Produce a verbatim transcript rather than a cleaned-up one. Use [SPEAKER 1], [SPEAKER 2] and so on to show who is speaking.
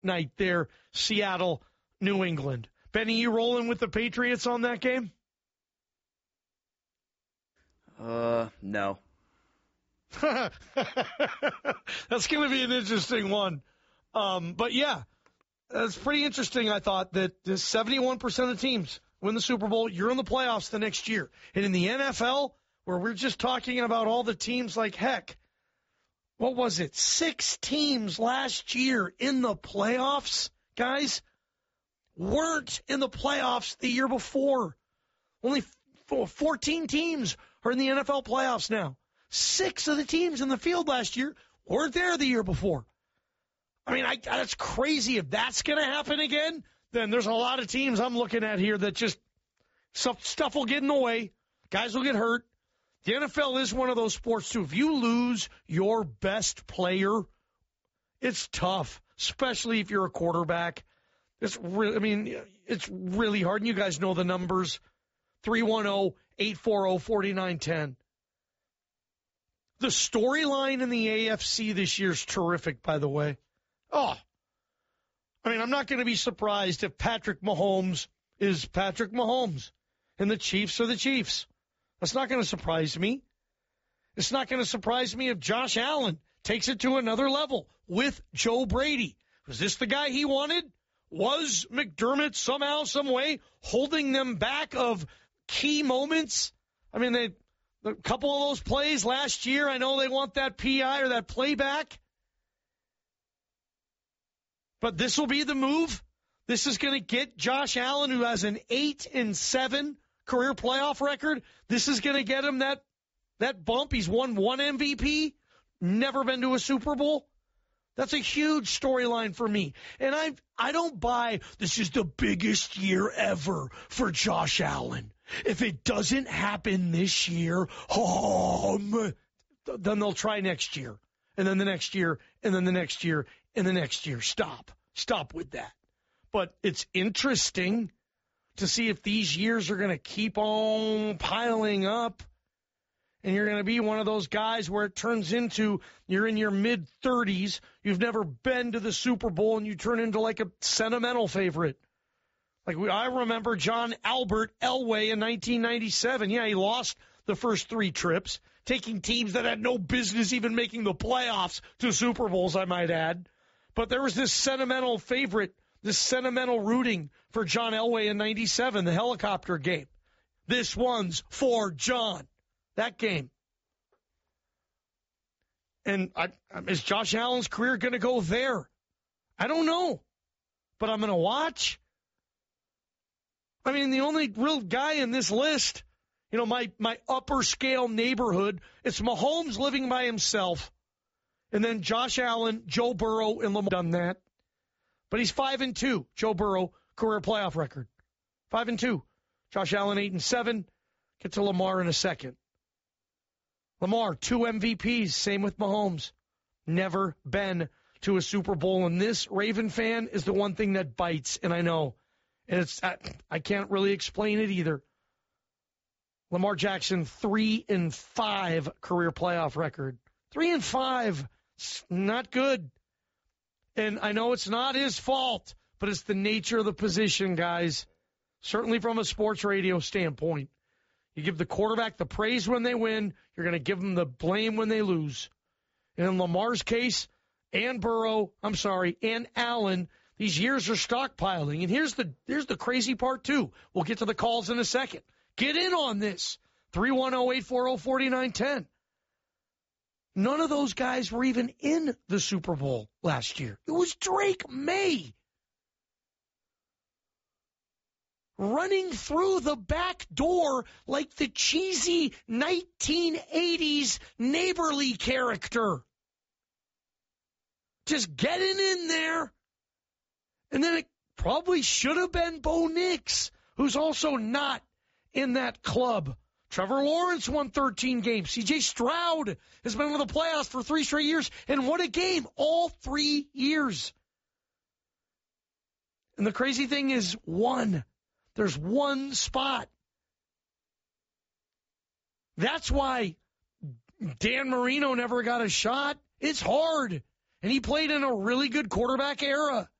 [SPEAKER 1] night there, Seattle, New England. Benny, you rolling with the Patriots on that game?
[SPEAKER 2] Uh, no.
[SPEAKER 1] That's going to be an interesting one. Um, but, yeah, it's pretty interesting, I thought, that seventy-one percent of teams win the Super Bowl. You're in the playoffs the next year. And in the N F L, where we're just talking about all the teams like heck, what was it, six teams last year in the playoffs, guys, weren't in the playoffs the year before. Only fourteen teams are in the N F L playoffs now. Six of the teams in the field last year weren't there the year before. I mean, I, that's crazy. If that's going to happen again, then there's a lot of teams I'm looking at here that just stuff, stuff will get in the way. Guys will get hurt. The N F L is one of those sports, too. If you lose your best player, it's tough, especially if you're a quarterback. It's really, I mean, it's really hard. And you guys know the numbers. three one zero, eight four zero, four nine one zero. The storyline in the A F C this year is terrific, by the way. Oh, I mean, I'm not going to be surprised if Patrick Mahomes is Patrick Mahomes and the Chiefs are the Chiefs. That's not going to surprise me. It's not going to surprise me if Josh Allen takes it to another level with Joe Brady. Was this the guy he wanted? Was McDermott somehow, some way, holding them back of key moments? I mean, they, a couple of those plays last year, I know they want that P I or that playback. But this will be the move. This is going to get Josh Allen, who has an eight and seven career playoff record. This is going to get him that that bump. He's won one M V P, never been to a Super Bowl. That's a huge storyline for me. And I I don't buy this is the biggest year ever for Josh Allen. If it doesn't happen this year, um, then they'll try next year. And then the next year, and then the next year, and the next year. Stop. Stop with that. But it's interesting to see if these years are going to keep on piling up. And you're going to be one of those guys where it turns into you're in your mid-thirties, you've never been to the Super Bowl, and you turn into like a sentimental favorite. Like we, I remember John Albert Elway in nineteen ninety-seven. Yeah, he lost the first three trips, taking teams that had no business even making the playoffs to Super Bowls, I might add. But there was this sentimental favorite, this sentimental rooting for John Elway in ninety-seven, the helicopter game. This one's for John. That game. And I, is Josh Allen's career going to go there? I don't know. But I'm going to watch. I mean, the only real guy in this list, you know, my, my upper scale neighborhood, it's Mahomes living by himself. And then Josh Allen, Joe Burrow, and Lamar done that. But he's five and two. Joe Burrow, career playoff record. Five and two. Josh Allen, eight and seven. Get to Lamar in a second. Lamar, two M V Ps, same with Mahomes. Never been to a Super Bowl, and this Raven fan is the one thing that bites, and I know. And it's I, I can't really explain it either. Lamar Jackson, three and five career playoff record. Three and five, it's not good. And I know it's not his fault, but it's the nature of the position, guys. Certainly from a sports radio standpoint. You give the quarterback the praise when they win. You're going to give them the blame when they lose. And in Lamar's case, and Burrow, I'm sorry, and Allen, these years are stockpiling. And here's the here's the crazy part, too. We'll get to the calls in a second. Get in on this. three one zero, eight four zero, four nine one zero. None of those guys were even in the Super Bowl last year. It was Drake May. Running through the back door like the cheesy nineteen eighties Neighborly character. Just getting in there. And then it probably should have been Bo Nix, who's also not in that club. Trevor Lawrence won thirteen games. C J Stroud has been in the playoffs for three straight years. And what a game. All three years. And the crazy thing is one. There's one spot. That's why Dan Marino never got a shot. It's hard. And he played in a really good quarterback era.